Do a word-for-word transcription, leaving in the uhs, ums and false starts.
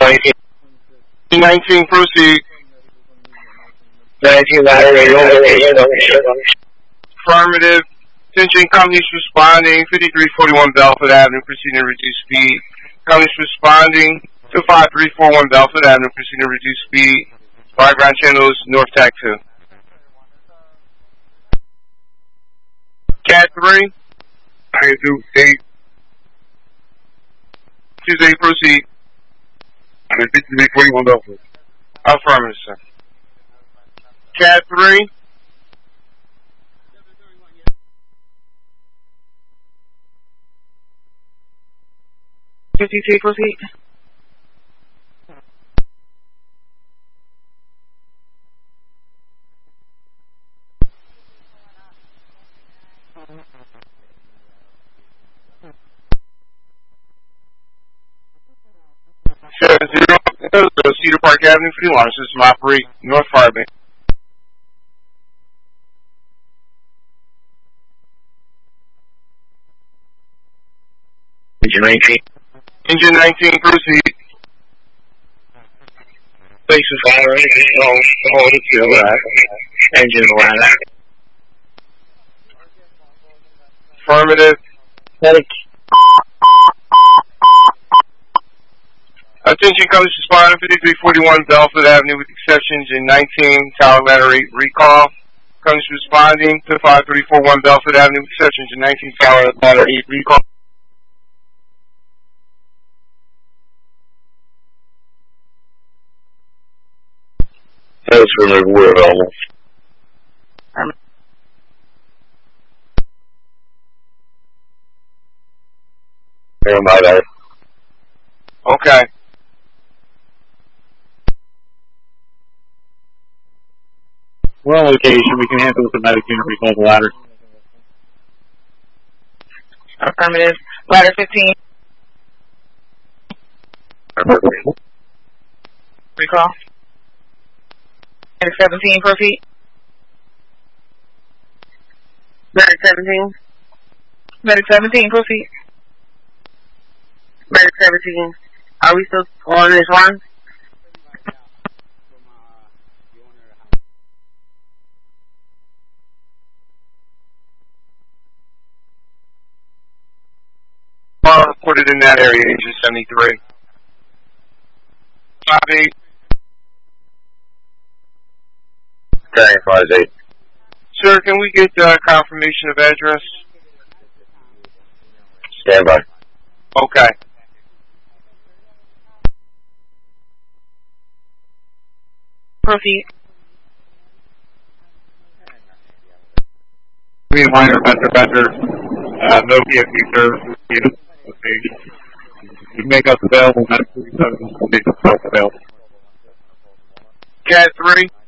nineteen. nineteen, proceed. nineteen ladder eight over. Affirmative. Attention, companies responding. fifty-three forty-one Belford Avenue, proceeding to reduce speed. Companies responding to five three four one Belford Avenue, proceeding to reduce speed. Background channels, North Tac two. Cat three. nine two eight. Tuesday, proceed. fifty-three forty-one Belford. Affirmative, sir. Cat three. fifty-three, proceed. Seven zero, Cedar Park Avenue, free launch system operate, North Firebank. Engine nineteen. Engine nineteen, proceed. Place of fire, engine hold, hold it to uh, engine ladder. Affirmative. Medic. Attention, companies responding, fifty-three forty-one Belford Avenue with exceptions in nineteen, Tower Ladder eight, recall. Companies responding to five three four one Belford Avenue with exceptions in nineteen, Tower Ladder eight, recall. That's from the word almost. Never mind that. Okay. We're on location. We can handle with the medic unit recall the ladder. Affirmative. Ladder fifteen. Recall. Medic seventeen, proceed. Medic seventeen. Medic seventeen, proceed. Medic seventeen. Are we still on this one? Reported in that area, engine seventy-three. five eight. Okay, five eight. Sir, can we get uh, confirmation of address? Stand by. Okay. Proceed. We reminder, Better, Better, uh, no P F D service. You make us available, medical services will make us available. Cat three.